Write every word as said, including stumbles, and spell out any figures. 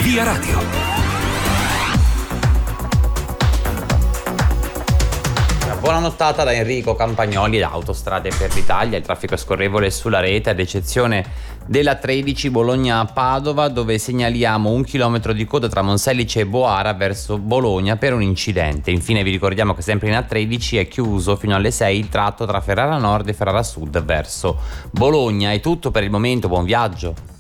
Via Radio. Buona nottata da Enrico Campagnoli da Autostrade per l'Italia. Il traffico è scorrevole sulla rete, ad eccezione della tredici Bologna-Padova, dove segnaliamo un chilometro di coda tra Monselice e Boara verso Bologna per un incidente. Infine vi ricordiamo che sempre in A tredici è chiuso fino alle sei il tratto tra Ferrara Nord e Ferrara Sud verso Bologna. È tutto per il momento, buon viaggio.